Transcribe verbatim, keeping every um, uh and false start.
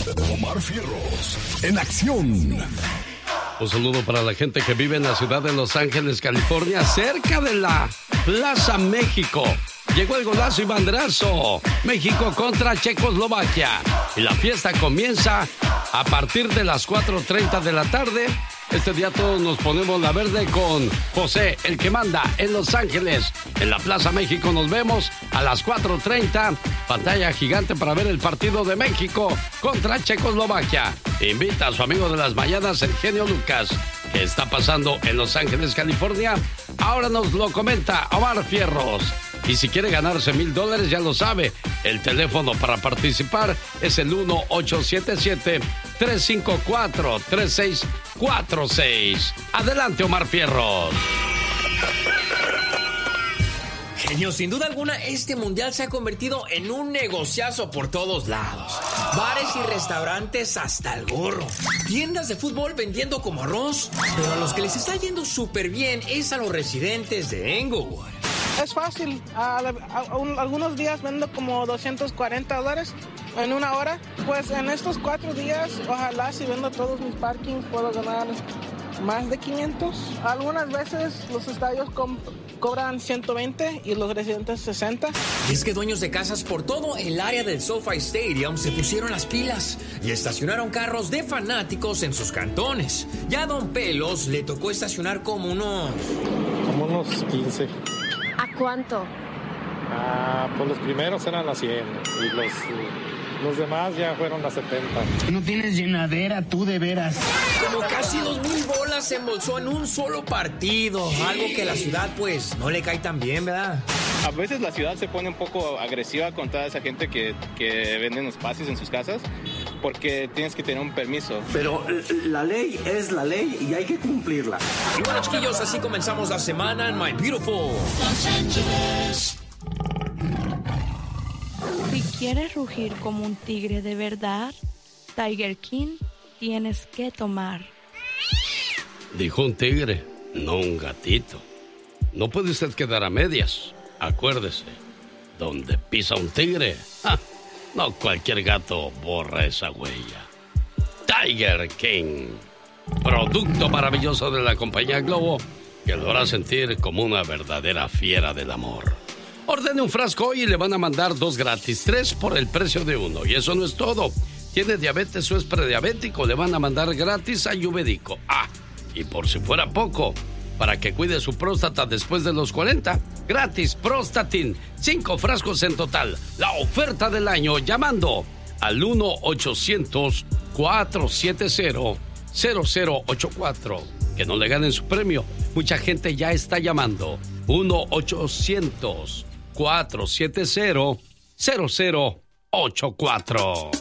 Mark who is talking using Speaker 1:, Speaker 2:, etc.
Speaker 1: Omar Fierros, en acción.
Speaker 2: Un saludo para la gente que vive en la ciudad de Los Ángeles, California, cerca de la Plaza México. Llegó el golazo y banderazo. México contra Checoslovaquia. Y la fiesta comienza a partir de las cuatro treinta de la tarde. Este día todos nos ponemos la verde con José, el que manda en Los Ángeles. En la Plaza México nos vemos a las cuatro treinta. Pantalla gigante para ver el partido de México contra Checoslovaquia. Invita a su amigo de las mañanas, el genio Lucas. ¿Qué está pasando en Los Ángeles, California? Ahora nos lo comenta Omar Fierros. Y si quiere ganarse mil dólares, ya lo sabe. El teléfono para participar es el uno ocho siete siete, tres cinco cuatro, tres seis cuatro seis. Adelante, Omar Fierros.
Speaker 3: Genio, sin duda alguna, este mundial se ha convertido en un negociazo por todos lados. Bares y restaurantes hasta el gorro. Tiendas de fútbol vendiendo como arroz. Pero a los que les está yendo súper bien es a los residentes de Englewood.
Speaker 4: Es fácil. A, a, a, un, algunos días vendo como doscientos cuarenta dólares en una hora. Pues en estos cuatro días, ojalá si vendo todos mis parkings puedo ganar más de quinientos. Algunas veces los estadios com- cobran ciento veinte y los residentes sesenta.
Speaker 3: Y es que dueños de casas por todo el área del SoFi Stadium se pusieron las pilas y estacionaron carros de fanáticos en sus cantones. Ya a Don Pelos le tocó estacionar como unos...
Speaker 5: Como unos quince.
Speaker 6: ¿A cuánto?
Speaker 5: Ah, pues los primeros eran a cien y los, los demás ya fueron a setenta.
Speaker 7: No tienes llenadera tú de veras.
Speaker 3: Como casi dos mil bolas se embolsó en un solo partido. Algo que a la ciudad pues no le cae tan bien, ¿verdad?
Speaker 8: A veces la ciudad se pone un poco agresiva con toda esa gente que, que venden espacios en sus casas porque tienes que tener un permiso.
Speaker 7: Pero la ley es la ley y hay que cumplirla.
Speaker 3: Y bueno, chiquillos, así comenzamos la semana en My Beautiful Los Angeles.
Speaker 9: Si quieres rugir como un tigre de verdad, Tiger King tienes que tomar.
Speaker 2: Dijo un tigre, no un gatito. No puede usted quedar a medias. Acuérdese, donde pisa un tigre, ¡ja! No cualquier gato borra esa huella. Tiger King, producto maravilloso de la compañía Globo, que lo hará sentir como una verdadera fiera del amor. Ordene un frasco hoy y le van a mandar dos gratis, tres por el precio de uno. Y eso no es todo. ¿Tiene diabetes o es prediabético? Le van a mandar gratis Ayurvédico. Ah, y por si fuera poco, para que cuide su próstata después de los cuarenta, gratis Prostatin, cinco frascos en total. La oferta del año llamando al uno ochocientos, cuatrocientos setenta, cero cero ocho cuatro. Que no le ganen su premio. Mucha gente ya está llamando. uno ochocientos, cuatrocientos setenta, cero cero ocho cuatro.